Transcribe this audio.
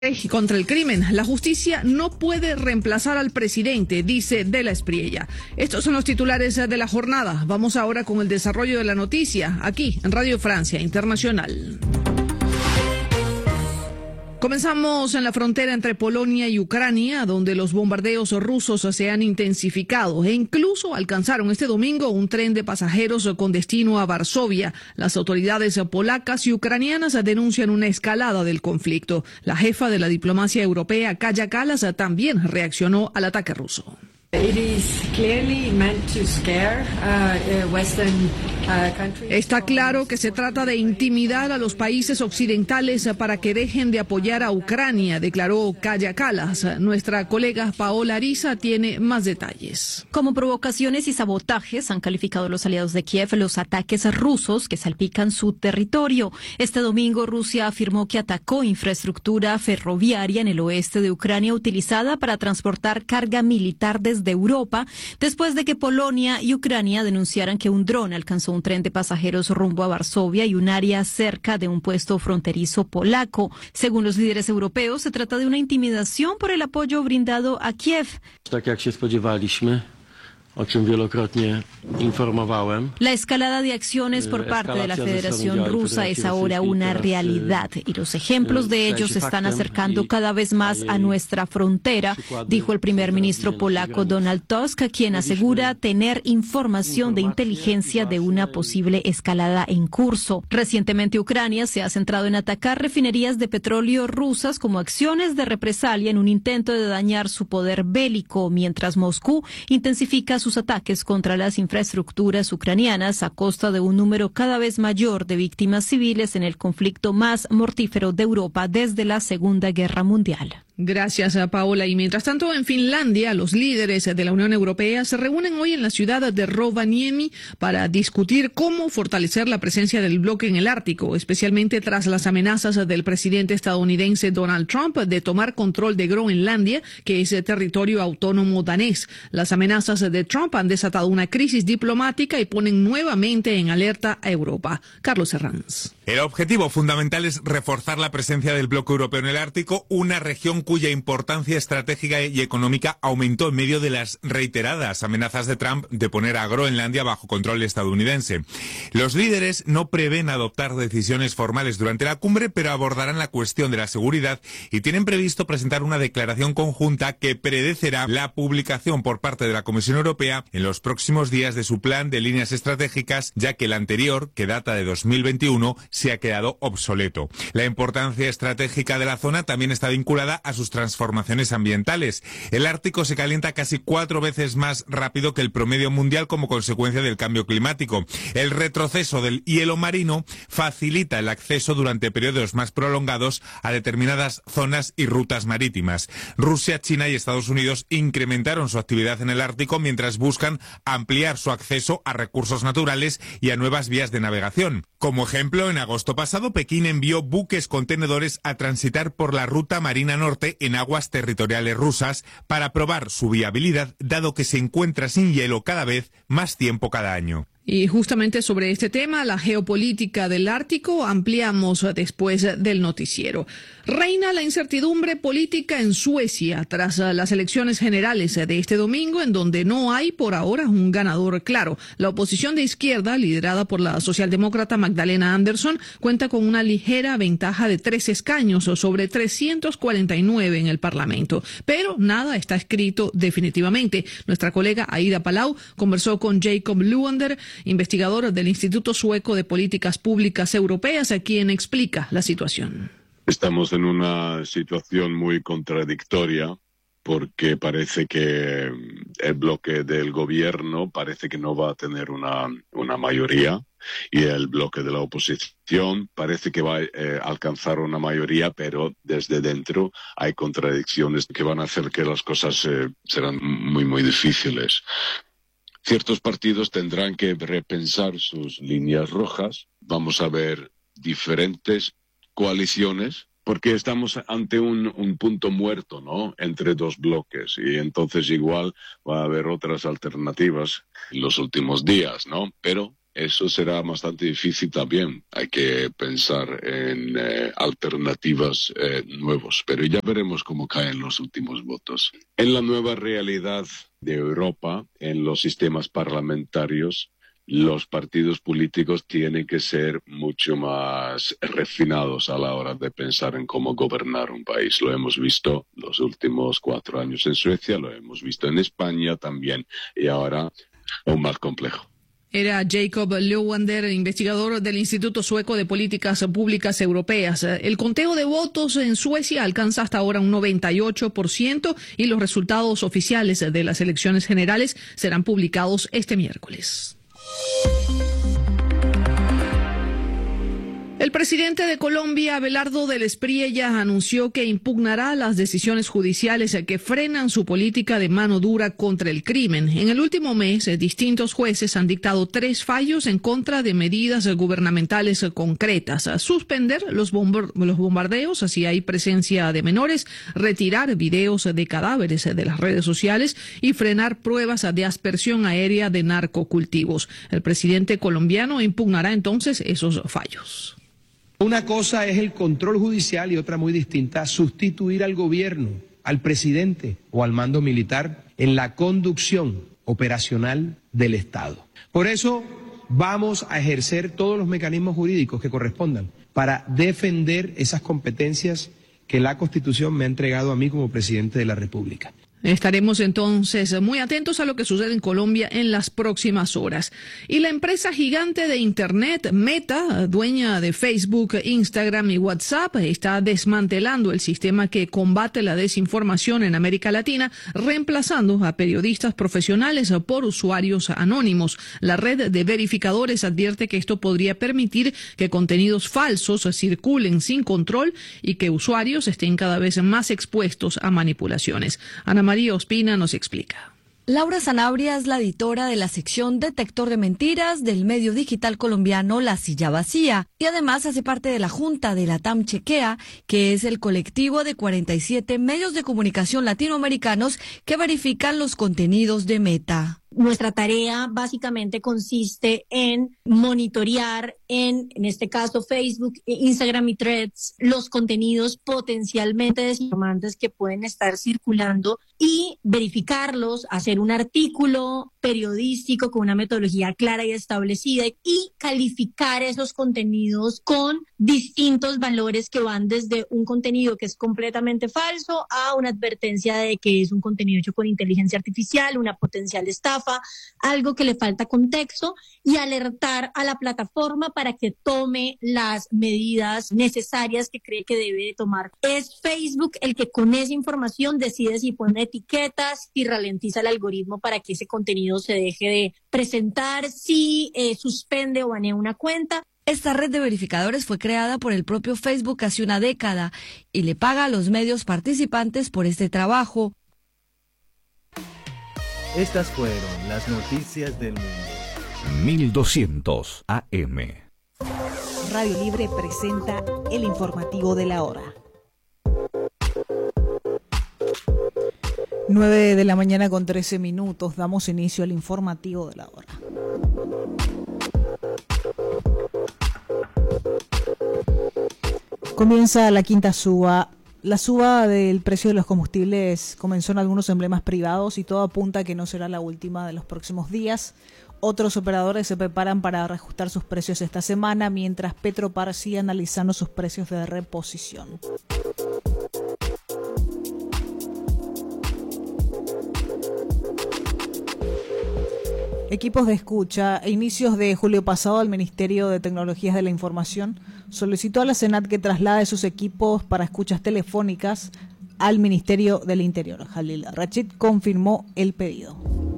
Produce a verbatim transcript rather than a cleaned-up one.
Contra el crimen, la justicia no puede reemplazar al presidente, dice De la Espriella. Estos son los titulares de la jornada. Vamos ahora con el desarrollo de la noticia, aquí en Radio Francia Internacional. Comenzamos en la frontera entre Polonia y Ucrania, donde los bombardeos rusos se han intensificado e incluso alcanzaron este domingo un tren de pasajeros con destino a Varsovia. Las autoridades polacas y ucranianas denuncian una escalada del conflicto. La jefa de la diplomacia europea, Kaja Kallas, también reaccionó al ataque ruso. Está claro que se trata de intimidar a los países occidentales para que dejen de apoyar a Ucrania, declaró Kaja Kallas. Nuestra colega Paola Ariza tiene más detalles. Como provocaciones y sabotajes han calificado los aliados de Kiev los ataques rusos que salpican su territorio. Este domingo Rusia afirmó que atacó infraestructura ferroviaria en el oeste de Ucrania utilizada para transportar carga militar desde de Europa, después de que Polonia y Ucrania denunciaran que un dron alcanzó un tren de pasajeros rumbo a Varsovia y un área cerca de un puesto fronterizo polaco. Según los líderes europeos, se trata de una intimidación por el apoyo brindado a Kiev. Tak jak się spodziewaliśmy, o czym wielokrotnie informowałem. La escalada de acciones por parte de la Federación Rusa es ahora una realidad y los ejemplos de ello se están acercando cada vez más a nuestra frontera, dijo el primer ministro polaco Donald Tusk, quien asegura tener información de inteligencia de una posible escalada en curso. Recientemente Ucrania se ha centrado en atacar refinerías de petróleo rusas como acciones de represalia en un intento de dañar su poder bélico, mientras Moscú intensifica sus ataques contra las infraestructuras ucranianas a costa de un número cada vez mayor de víctimas civiles en el conflicto más mortífero de Europa desde la Segunda Guerra Mundial. Gracias, Paola. Y mientras tanto, en Finlandia, los líderes de la Unión Europea se reúnen hoy en la ciudad de Rovaniemi para discutir cómo fortalecer la presencia del bloque en el Ártico, especialmente tras las amenazas del presidente estadounidense Donald Trump de tomar control de Groenlandia, que es territorio autónomo danés. Las amenazas de Trump han desatado una crisis diplomática y ponen nuevamente en alerta a Europa. Carlos Herranz. El objetivo fundamental es reforzar la presencia del bloque europeo en el Ártico, una región cuya importancia estratégica y económica aumentó en medio de las reiteradas amenazas de Trump de poner a Groenlandia bajo control estadounidense. Los líderes no prevén adoptar decisiones formales durante la cumbre, pero abordarán la cuestión de la seguridad y tienen previsto presentar una declaración conjunta que predecerá la publicación por parte de la Comisión Europea en los próximos días de su plan de líneas estratégicas, ya que el anterior, que data de dos mil veintiuno, se ha quedado obsoleto. La importancia estratégica de la zona también está vinculada a sus transformaciones ambientales. El Ártico se calienta casi cuatro veces más rápido que el promedio mundial como consecuencia del cambio climático. El retroceso del hielo marino facilita el acceso durante periodos más prolongados a determinadas zonas y rutas marítimas. Rusia, China y Estados Unidos incrementaron su actividad en el Ártico mientras buscan ampliar su acceso a recursos naturales y a nuevas vías de navegación. Como ejemplo, en agosto pasado, Pekín envió buques contenedores a transitar por la ruta marina norte en aguas territoriales rusas para probar su viabilidad, dado que se encuentra sin hielo cada vez más tiempo cada año. Y justamente sobre este tema, la geopolítica del Ártico, ampliamos después del noticiero. Reina la incertidumbre política en Suecia tras las elecciones generales de este domingo, en donde no hay por ahora un ganador claro. La oposición de izquierda, liderada por la socialdemócrata Magdalena Andersson, cuenta con una ligera ventaja de tres escaños sobre trescientos cuarenta y nueve en el Parlamento. Pero nada está escrito definitivamente. Nuestra colega Aida Palau conversó con Jacob Luander, investigador del Instituto Sueco de Políticas Públicas Europeas, a quien explica la situación. Estamos en una situación muy contradictoria porque parece que el bloque del gobierno parece que no va a tener una, una mayoría y el bloque de la oposición parece que va a eh, alcanzar una mayoría, pero desde dentro hay contradicciones que van a hacer que las cosas eh, serán muy, muy difíciles. Ciertos partidos tendrán que repensar sus líneas rojas. Vamos a ver diferentes coaliciones, porque estamos ante un, un punto muerto, ¿no?, entre dos bloques, y entonces igual va a haber otras alternativas en los últimos días, ¿no? Pero eso será bastante difícil también. Hay que pensar en eh, alternativas eh, nuevas, pero ya veremos cómo caen los últimos votos. En la nueva realidad de Europa, en los sistemas parlamentarios, los partidos políticos tienen que ser mucho más refinados a la hora de pensar en cómo gobernar un país. Lo hemos visto los últimos cuatro años en Suecia, lo hemos visto en España también, y ahora aún más complejo. Era Jacob Lewandner, investigador del Instituto Sueco de Políticas Públicas Europeas. El conteo de votos en Suecia alcanza hasta ahora un noventa y ocho por ciento y los resultados oficiales de las elecciones generales serán publicados este miércoles. El presidente de Colombia, Abelardo del Espriella, anunció que impugnará las decisiones judiciales que frenan su política de mano dura contra el crimen. En el último mes, distintos jueces han dictado tres fallos en contra de medidas gubernamentales concretas: suspender los, bomber- los bombardeos si hay presencia de menores, retirar videos de cadáveres de las redes sociales y frenar pruebas de aspersión aérea de narcocultivos. El presidente colombiano impugnará entonces esos fallos. Una cosa es el control judicial y otra muy distinta, sustituir al gobierno, al presidente o al mando militar en la conducción operacional del Estado. Por eso vamos a ejercer todos los mecanismos jurídicos que correspondan para defender esas competencias que la Constitución me ha entregado a mí como presidente de la República. Estaremos entonces muy atentos a lo que sucede en Colombia en las próximas horas. Y la empresa gigante de Internet, Meta, dueña de Facebook, Instagram y WhatsApp, está desmantelando el sistema que combate la desinformación en América Latina, reemplazando a periodistas profesionales por usuarios anónimos. La red de verificadores advierte que esto podría permitir que contenidos falsos circulen sin control y que usuarios estén cada vez más expuestos a manipulaciones. Ana María Ospina nos explica. Laura Sanabria es la editora de la sección Detector de Mentiras del medio digital colombiano La Silla Vacía y además hace parte de la Junta de Latam Chequea, que es el colectivo de cuarenta y siete medios de comunicación latinoamericanos que verifican los contenidos de Meta. Nuestra tarea básicamente consiste en monitorear en, en este caso, Facebook, Instagram y Threads, los contenidos potencialmente desinformantes que pueden estar circulando y verificarlos, hacer un artículo periodístico con una metodología clara y establecida y calificar esos contenidos con distintos valores que van desde un contenido que es completamente falso a una advertencia de que es un contenido hecho con inteligencia artificial, una potencial estafa, algo que le falta contexto, y alertar a la plataforma para que tome las medidas necesarias que cree que debe de tomar. Es Facebook el que con esa información decide si pone etiquetas, si ralentiza el algoritmo para que ese contenido se deje de presentar, si eh, suspende o banea una cuenta. Esta red de verificadores fue creada por el propio Facebook hace una década y le paga a los medios participantes por este trabajo. Estas fueron las noticias del mundo. mil doscientos A M. Radio Libre presenta el informativo de la hora. nueve de la mañana con trece minutos. Damos inicio al informativo de la hora. Comienza la quinta suba. La suba del precio de los combustibles comenzó en algunos emblemas privados y todo apunta a que no será la última de los próximos días. Otros operadores se preparan para reajustar sus precios esta semana, mientras Petropar sigue analizando sus precios de reposición. Equipos de escucha. A inicios de julio pasado, el Ministerio de Tecnologías de la Información solicitó a la Senat que traslade sus equipos para escuchas telefónicas al Ministerio del Interior. Jalil Rachid confirmó el pedido.